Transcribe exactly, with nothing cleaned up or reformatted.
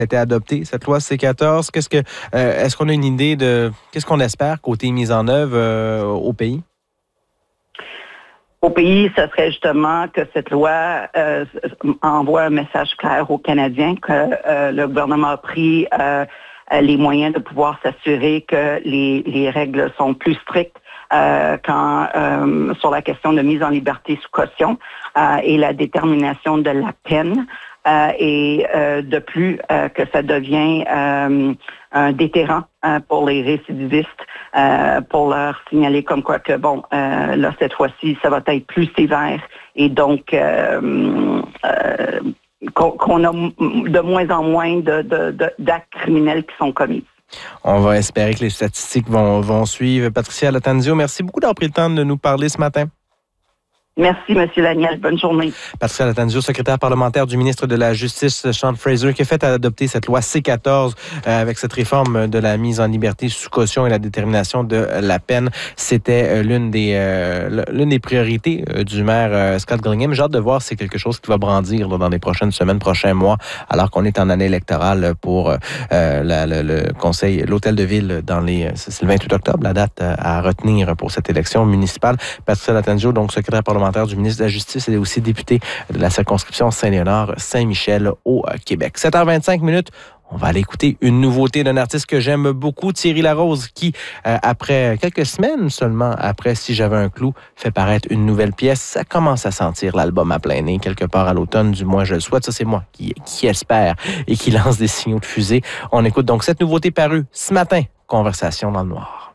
a été adoptée, cette loi C quatorze. Qu'est-ce que, euh, est-ce qu'on a une idée de qu'est-ce qu'on espère côté mise en œuvre euh, au pays? Au pays, ce serait justement que cette loi euh, envoie un message clair aux Canadiens que euh, le gouvernement a pris euh, les moyens de pouvoir s'assurer que les, les règles sont plus strictes euh, quand, euh, sur la question de mise en liberté sous caution euh, et la détermination de la peine. Euh, et euh, de plus, euh, que ça devient euh, un déterrant euh, pour les récidivistes, euh, pour leur signaler comme quoi que, bon, euh, là, cette fois-ci, ça va être plus sévère. Et donc, euh, euh, qu'on, qu'on a de moins en moins de, de, de, d'actes criminels qui sont commis. On va espérer que les statistiques vont, vont suivre. Patricia Lattanzio, merci beaucoup d'avoir pris le temps de nous parler ce matin. Merci, M. Daniel. Bonne journée. Patricia Lattanzio, secrétaire parlementaire du ministre de la Justice, Sean Fraser, qui a fait adopter cette loi C quatorze euh, avec cette réforme de la mise en liberté sous caution et la détermination de la peine. C'était euh, l'une des euh, l'une des priorités euh, du maire euh, Scott Gillingham. J'ai hâte de voir si c'est quelque chose qui va brandir là, dans les prochaines semaines, prochains mois, alors qu'on est en année électorale pour euh, la, le, le conseil, l'hôtel de ville dans les... C'est le vingt-huit octobre, la date à retenir pour cette élection municipale. Patricia Lattanzio, donc secrétaire parlementaire du ministre de la Justice, elle est aussi députée de la circonscription Saint-Léonard-Saint-Michel au Québec. sept heures vingt-cinq minutes. On va aller écouter une nouveauté d'un artiste que j'aime beaucoup, Thierry Larose, qui, euh, après quelques semaines seulement après Si j'avais un clou, fait paraître une nouvelle pièce. Ça commence à sentir l'album à plein nez, quelque part à l'automne, du moins je le souhaite. Ça, c'est moi qui, qui espère et qui lance des signaux de fusée. On écoute donc cette nouveauté parue ce matin, Conversation dans le noir.